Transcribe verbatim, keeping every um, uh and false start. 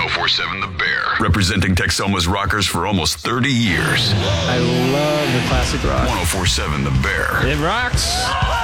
oh four seven The Bear, representing Texoma's rockers for almost thirty years. I love the classic rock. ten forty-seven The Bear. It rocks.